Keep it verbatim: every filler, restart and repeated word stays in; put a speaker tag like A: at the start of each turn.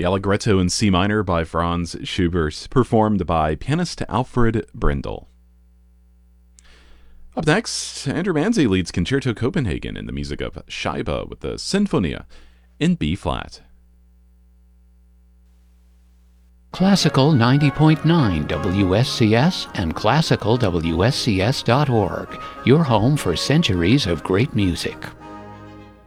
A: the Allegretto in C minor by Franz Schubert, performed by pianist Alfred Brendel. Up next, Andrew Manze leads Concerto Copenhagen in the music of Scheibe with the Sinfonia in B-flat.
B: Classical ninety point nine W S C S and classical W S C S dot org, your home for centuries of great music.